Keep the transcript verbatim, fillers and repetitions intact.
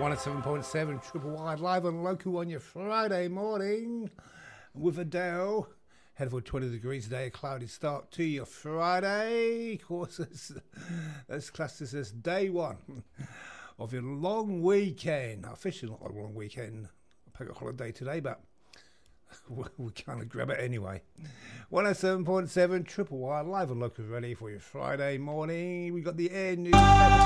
one oh seven point seven Triple Wide live on Local on your Friday morning with Adele. Head for twenty degrees today, a cloudy start to your Friday. Of course, that's, that's classed as day one of your long weekend. Officially not a long weekend. I pick a holiday today, but we kind of grab it anyway. one oh seven point seven Triple Wide live on Local ready for your Friday morning. We got the air news.